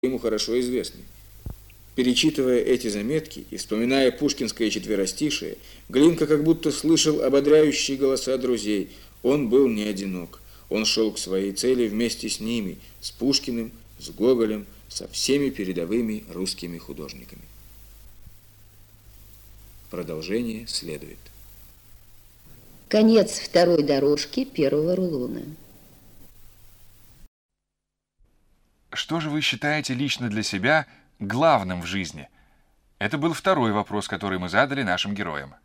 ему хорошо известны. Перечитывая эти заметки и вспоминая пушкинское четверостишее, Глинка как будто слышал ободряющие голоса друзей. Он был не одинок. Он шел к своей цели вместе с ними, с Пушкиным, с Гоголем, со всеми передовыми русскими художниками. Продолжение следует. Конец второй дорожки первого рулона. Что же вы считаете лично для себя главным в жизни? Это был второй вопрос, который мы задали нашим героям.